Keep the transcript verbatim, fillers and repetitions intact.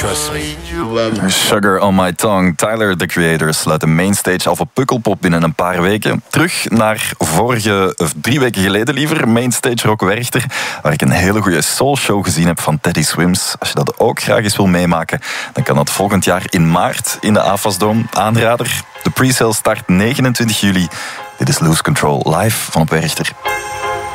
Trust me. Sugar on my tongue. Tyler, the Creator, sluit de mainstage af op Pukkelpop binnen een paar weken. Terug naar vorige, of drie weken geleden liever, mainstage Rock Werchter, waar ik een hele goede soulshow gezien heb van Teddy Swims. Als je dat ook graag eens wil meemaken, dan kan dat volgend jaar in maart in de AFAS-dome. Aanrader, de pre-sale start negenentwintig juli. Dit is Lose Control, live van op Werchter.